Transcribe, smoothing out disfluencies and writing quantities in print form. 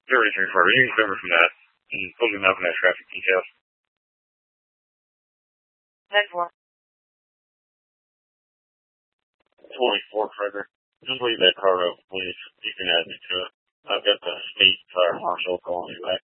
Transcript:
33 for you can remember from that and pull them up in that traffic details. Next one. 24 Trigger. Just leave that car up, please. You can add me to it. I've got the state fire marshal calling me back.